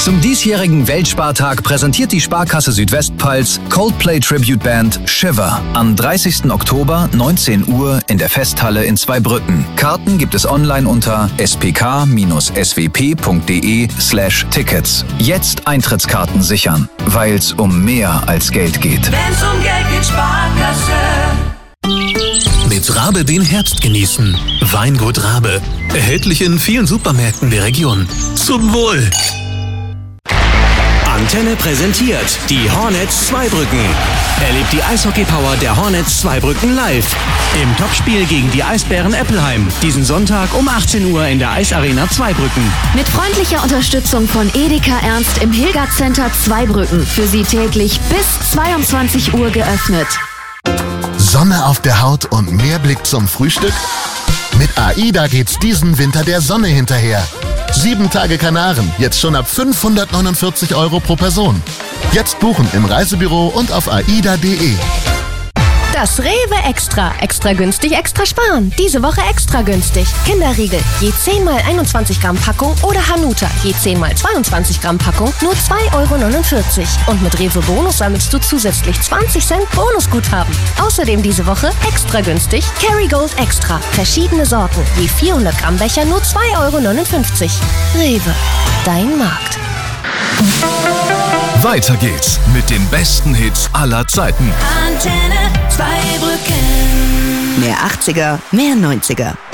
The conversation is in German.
Zum diesjährigen Weltspartag präsentiert die Sparkasse Südwestpfalz Coldplay Tribute Band Shiver am 30. Oktober 19 Uhr in der Festhalle in Zweibrücken. Karten gibt es online unter spk-swp.de/Tickets. Jetzt Eintrittskarten sichern, weil's um mehr als Geld geht. Wenn's um Geld geht, Sparkasse. Mit Rabe den Herbst genießen. Weingut Rabe. Erhältlich in vielen Supermärkten der Region. Zum Wohl! Antenne präsentiert die Hornets Zweibrücken. Erlebt die Eishockey-Power der Hornets Zweibrücken live. Im Topspiel gegen die Eisbären Eppelheim. Diesen Sonntag um 18 Uhr in der Eisarena Zweibrücken. Mit freundlicher Unterstützung von Edeka Ernst im Hilgard Center Zweibrücken. Für Sie täglich bis 22 Uhr geöffnet. Sonne auf der Haut und mehr Blick zum Frühstück? Mit AIDA geht's diesen Winter der Sonne hinterher. 7 Tage Kanaren, jetzt schon ab 549 € pro Person. Jetzt buchen im Reisebüro und auf aida.de. Das Rewe Extra. Extra günstig, extra sparen. Diese Woche extra günstig. Kinderriegel, je 10 x 21 Gramm Packung oder Hanuta, je 10 x 22 Gramm Packung, nur 2,49 €. Und mit Rewe Bonus sammelst du zusätzlich 20 Cent Bonusguthaben. Außerdem diese Woche extra günstig Kerrygold Extra. Verschiedene Sorten, je 400 Gramm Becher, nur 2,59 €. Rewe, dein Markt. Weiter geht's mit den besten Hits aller Zeiten. Antenne Zweibrücken. Mehr 80er, mehr 90er.